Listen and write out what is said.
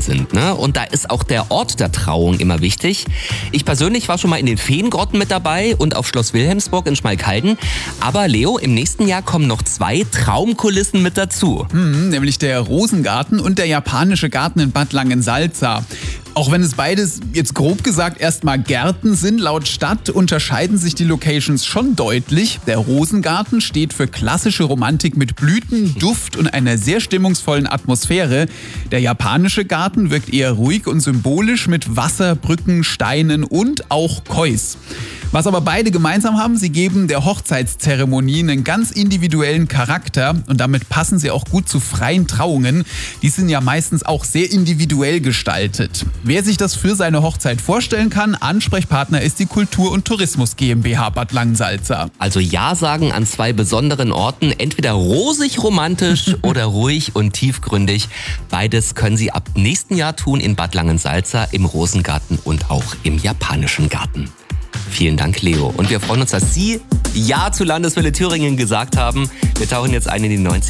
sind, ne? Und da ist auch der Ort der Trauung immer wichtig. Ich persönlich war schon mal in den Feengrotten mit dabei und auf Schloss Wilhelmsburg in Schmalkalden. Aber Leo, im nächsten Jahr kommen noch 2 Traumkulissen mit dazu. Nämlich der Rosengarten und der japanische Garten in Bad Langensalza. Auch wenn es beides jetzt grob gesagt erstmal Gärten sind, laut Stadt unterscheiden sich die Locations schon deutlich. Der Rosengarten steht für klassische Romantik mit Blüten, Duft und einer sehr stimmungsvollen Atmosphäre. Der japanische Garten wirkt eher ruhig und symbolisch mit Wasser, Brücken, Steinen und auch Kois. Was aber beide gemeinsam haben, sie geben der Hochzeitszeremonie einen ganz individuellen Charakter und damit passen sie auch gut zu freien Trauungen. Die sind ja meistens auch sehr individuell gestaltet. Wer sich das für seine Hochzeit vorstellen kann, Ansprechpartner ist die Kultur- und Tourismus GmbH Bad Langensalza. Also Ja sagen an 2 besonderen Orten, entweder rosig romantisch oder ruhig und tiefgründig. Beides können Sie ab nächsten Jahr tun in Bad Langensalza, im Rosengarten und auch im japanischen Garten. Vielen Dank, Leo. Und wir freuen uns, dass Sie Ja zu Landeswelle Thüringen gesagt haben. Wir tauchen jetzt ein in die 90er.